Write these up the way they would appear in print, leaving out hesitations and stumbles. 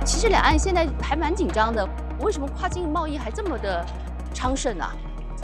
其实两岸现在还蛮紧张的，为什么跨境贸易还这么的昌盛啊？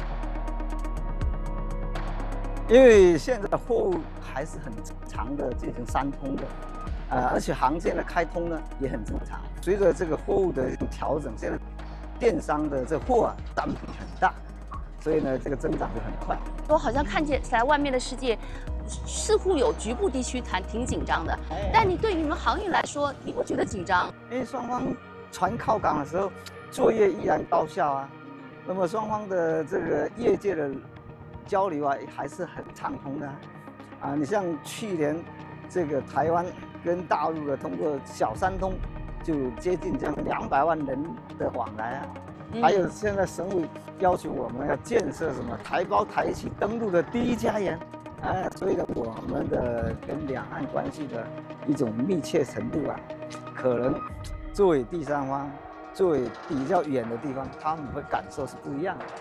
因为现在的货物还是很正常的进行三通的，而且航线的开通呢也很正常。随着这个货物的调整，现在电商的这货占比很大，所以呢这个增长就很快。 我好像看起来外面的世界似乎有局部地区挺紧张的，但你对于你们航运来说，你不觉得紧张？ 因为双方船靠港的时候，作业依然高效啊。那么双方的这个业界的交流啊，还是很畅通的啊。你像去年这个台湾跟大陆的通过小三通，就接近将200万人的往来啊。还有现在省委要求我们要建设什么台胞台企登陆的第一家园，所以呢，我们的跟两岸关系的一种密切程度啊，可能作为第三方，作为比较远的地方，他们会感受是不一样的。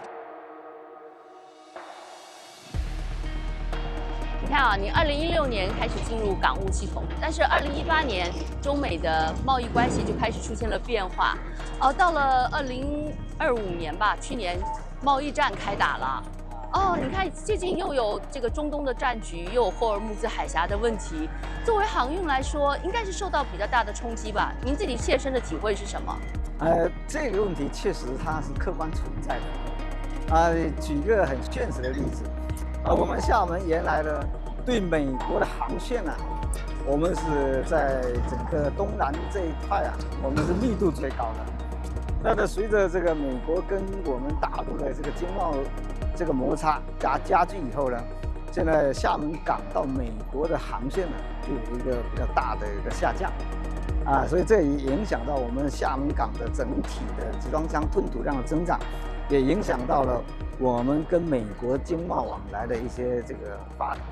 你看啊，你2016年开始进入港务系统，但是2018年中美的贸易关系就开始出现了变化。到了2025年吧，去年贸易战开打了。你看最近又有这个中东的战局，又有霍尔木兹海峡的问题。作为航运来说，应该是受到比较大的冲击吧？您自己切身的体会是什么？ 这个问题确实它是客观存在的。举个很现实的例子。我们厦门原来呢，对美国的航线啊，我们是在整个东南这一块啊，我们是密度最高的。那随着这个美国跟我们大陆的这个经贸这个摩擦加剧以后呢，现在厦门港到美国的航线呢，就有一个比较大的一个下降，所以这也影响到我们厦门港的整体的集装箱吞吐量的增长，也影响到了我们跟美国经贸往来的一些这个发展。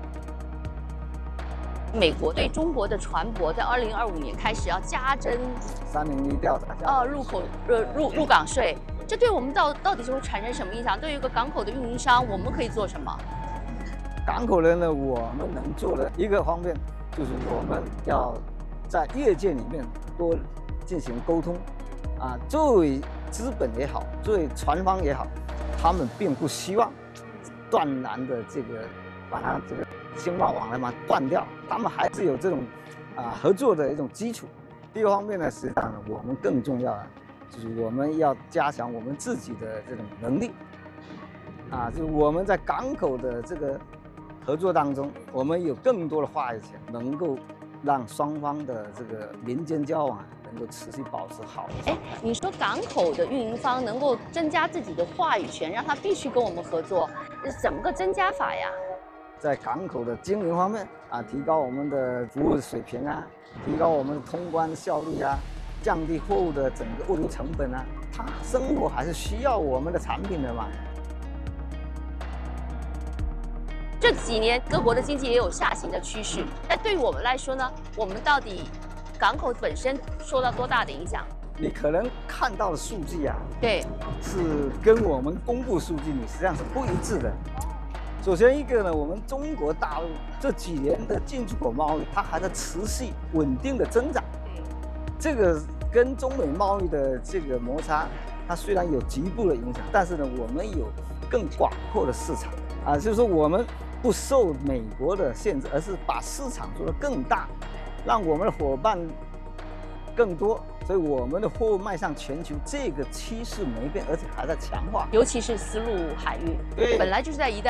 美国对中国的船舶在2025年开始要加征 301调查入港税，这对我们到底是会产生什么影响？对于一个港口的运营商，我们可以做什么？ 港口人呢，我们能做的一个方面就是我们要在业界里面多进行沟通，作为资本也好，作为船方也好，他们并不希望断然的这个把它这个经贸往来嘛断掉，他们还是有这种合作的一种基础。第二方面呢，实际上呢，我们更重要的就是我们要加强我们自己的这种能力，就是我们在港口的这个合作当中，我们有更多的话语权，能够让双方的这个民间交往能够持续保持好的。 你说港口的运营方能够增加自己的话语权，让他必须跟我们合作，怎么个增加法呀？ 在港口的经营方面提高我们的服务水平提高我们的通关效率降低货物的整个物流成本他生活还是需要我们的产品的嘛。 这几年各国的经济也有下行的趋势，但对于我们来说呢，我们到底港口本身受到多大的影响？ 你可能看到的数据对， 是跟我们公布数据你实际上是不一致的。首先一个呢，我们中国大陆这几年的进出口贸易，它还在持续稳定的增长。这个跟中美贸易的这个摩擦，它虽然有局部的影响，但是呢，我们有更广阔的市场就是说我们不受美国的限制，而是把市场做得更大，让我们的伙伴更多，所以我们的货物迈向全球，这个趋势没变，而且还在强化。 尤其是丝路海运，本来就是在一带